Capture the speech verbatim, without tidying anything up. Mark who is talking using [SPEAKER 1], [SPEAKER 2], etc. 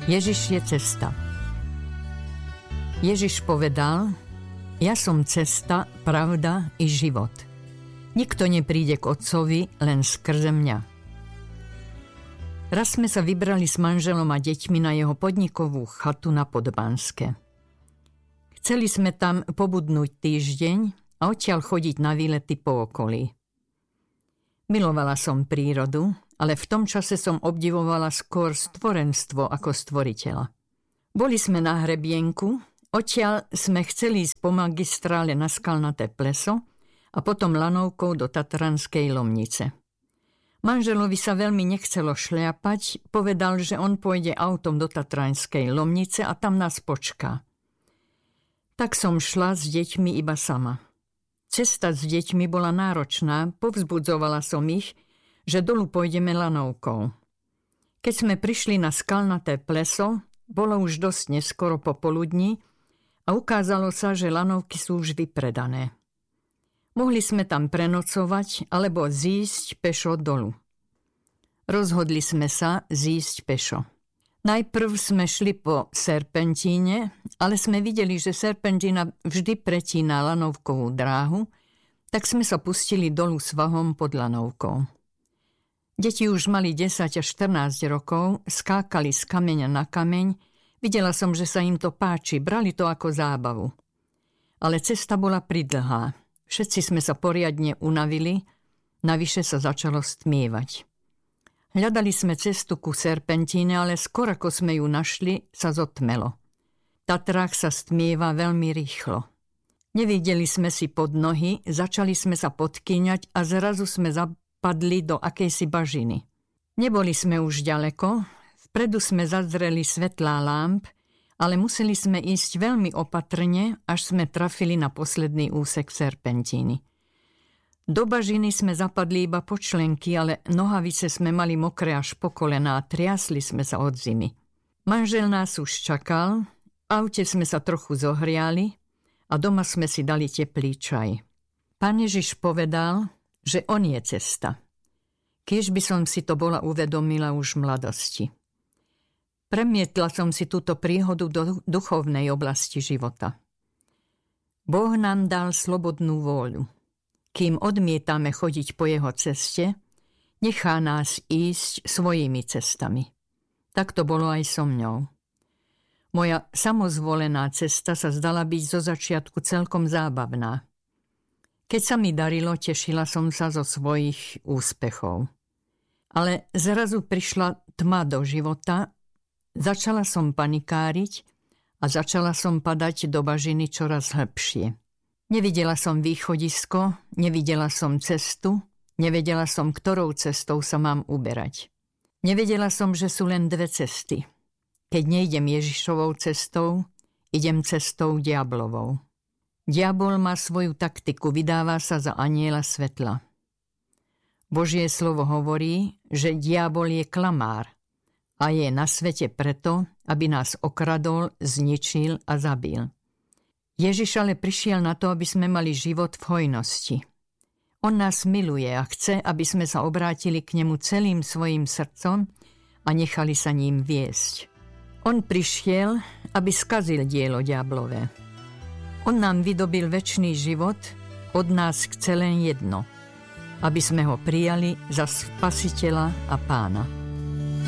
[SPEAKER 1] Ježiš je cesta. Ježiš povedal: Ja som cesta, pravda i život. Nikto nepríde k Otcovi len skrze mňa. Raz sme sa vybrali s manželom a deťmi na jeho podnikovú chatu na Podbanske. Chceli sme tam pobudnúť týždeň a odtiaľ chodiť na výlety po okolí. Milovala som prírodu, ale v tom čase som obdivovala skôr stvorenstvo ako stvoriteľa. Boli sme na hrebienku, odtiaľ sme chceli ísť po magistrále na Skalnaté pleso a potom lanovkou do Tatranskej Lomnice. Manželovi sa veľmi nechcelo šliapať, povedal, že on pôjde autom do Tatranskej Lomnice a tam nás počká. Tak som šla s deťmi iba sama. Cesta s deťmi bola náročná, povzbudzovala som ich, že dolu pôjdeme lanovkou. Keď sme prišli na Skalnaté pleso, bolo už dosť neskoro popoludní a ukázalo sa, že lanovky sú už vypredané. Mohli sme tam prenocovať alebo zísť pešo dolu. Rozhodli sme sa zísť pešo. Najprv sme šli po serpentíne, ale sme videli, že serpentína vždy pretína lanovkovú dráhu, tak sme sa pustili dolu svahom pod lanovkou. Deti už mali desať až štrnásť rokov, skákali z kameňa na kameň, videla som, že sa im to páči, brali to ako zábavu. Ale cesta bola pridlhá, všetci sme sa poriadne unavili, navyše sa začalo stmievať. Hľadali sme cestu ku serpentíne, ale skôr ako sme ju našli, sa zotmelo. Tatrách sa stmieva veľmi rýchlo. Nevideli sme si pod nohy, začali sme sa podkýňať a zrazu sme zapadli padli do akejsi bažiny. Neboli sme už ďaleko, vpredu sme zazreli svetlá lámp, ale museli sme ísť veľmi opatrne, až sme trafili na posledný úsek serpentíny. Do bažiny sme zapadli iba po členky, ale nohavice sme mali mokré až po kolená a triasli sme sa od zimy. Manžel nás už čakal, v aute sme sa trochu zohriali a doma sme si dali teplý čaj. Pán Ježiš povedal, že on je cesta. Kiež by som si to bola uvedomila už v mladosti. Premietla som si túto príhodu do duchovnej oblasti života. Boh nám dal slobodnú vôľu. Kým odmietame chodiť po jeho ceste, nechá nás ísť svojimi cestami. Tak to bolo aj so mňou. Moja samozvolená cesta sa zdala byť zo začiatku celkom zábavná. Keď sa mi darilo, tešila som sa zo svojich úspechov. Ale zrazu prišla tma do života, začala som panikáriť a začala som padať do bažiny čoraz hlbšie. Nevidela som východisko, nevidela som cestu, nevedela som, ktorou cestou sa mám uberať. Nevedela som, že sú len dve cesty. Keď nejdem Ježišovou cestou, idem cestou diablovou. Diabol má svoju taktiku, vydáva sa za anjela svetla. Božie slovo hovorí, že diabol je klamár a je na svete preto, aby nás okradol, zničil a zabil. Ježiš ale prišiel na to, aby sme mali život v hojnosti. On nás miluje a chce, aby sme sa obrátili k nemu celým svojim srdcom a nechali sa ním viesť. On prišiel, aby skazil dielo diablové. On nám vydobil večný život, od nás chce len jedno, aby sme ho prijali za spasiteľa a pána.